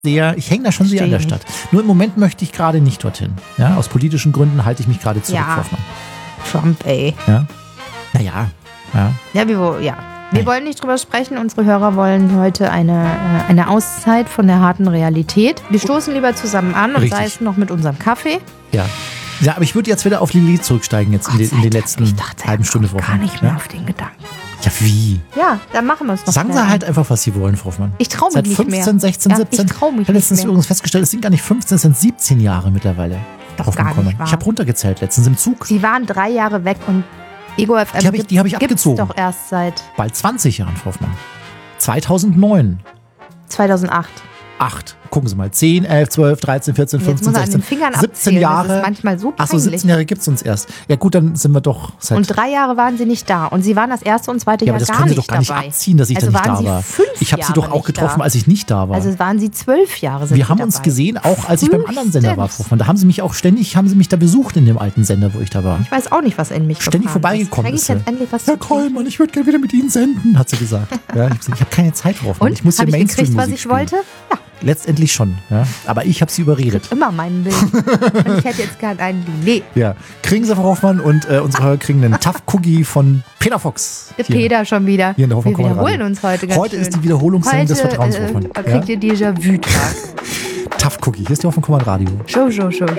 Ich hänge da schon sehr an der Stadt. Nur im Moment möchte ich gerade nicht dorthin. Ja, aus politischen Gründen halte ich mich gerade zurück, Frau Hoffmann. Trump, ey. Ja. Naja. Wir wollen nicht drüber sprechen. Unsere Hörer wollen heute eine Auszeit von der harten Realität. Wir stoßen lieber zusammen an und sei es noch mit unserem Kaffee. Ja. Ja, aber ich würde jetzt wieder auf Lili zurücksteigen jetzt in den letzten halben Stunde, Frau Hoffmann. Gar nicht mehr auf den Gedanken. Ja, wie? Ja, dann machen wir es noch. Sagen Sie halt einfach, was Sie wollen, Frau Hoffmann. Ich traue mich nicht mehr. Seit 15, 16, 17. Ich traue mich Ich habe letztens übrigens festgestellt, es sind gar nicht 15, es sind 17 Jahre mittlerweile. Doch gar nicht wahr. Ich habe runtergezählt letztens im Zug. Sie waren 3 Jahre weg und Ego FM die hab ich abgezogen. Doch erst seit bald 20 Jahren, Frau Hoffmann. 2009. 2008. 8. Gucken Sie mal. 10, 11, 12, 13, 14, 15, 16, 17 Jahre. Das ist manchmal so peinlich. Achso, 17 Jahre gibt es uns erst. Ja gut, dann sind wir doch seit... Und 3 Jahre waren Sie nicht da. Und Sie waren das erste und zweite Jahr gar nicht dabei. Ja, aber das können Sie doch gar nicht abziehen, dass ich da nicht da war. Ich habe Sie doch auch getroffen, als ich nicht da war. Also waren Sie 12 Jahre Wir haben uns gesehen, auch als ich beim anderen Sender war, Frau Hoffmann. Da haben Sie mich auch ständig, da besucht in dem alten Sender, wo ich da war. Ich weiß auch nicht, was in mich ständig vorbeigekommen ist. Herr Kollmann, ich würde gerne wieder mit Ihnen senden, hat sie gesagt. Ja, ich habe keine Zeit, Frau Hoffmann. Und? Ich muss hier Mainstream-Musik was ich wollte? Ja. Letztendlich schon, ja. Aber ich habe sie überredet. Ich immer meinen Willen. Und ich hätte jetzt gern einen Diner. Ja, kriegen Sie, Frau Hoffmann, und unsere Hörer kriegen einen Tough Cookie von Peter Fox. Der Peter schon wieder. Hier in der Hoffmann Wir wiederholen uns heute ganz Heute ist die Wiederholungssendung des Vertrauens, Frau Hoffmann. Kriegt ihr Déjà-vu-Tag. Tough Cookie, hier ist die Hoffmann Radio. Show.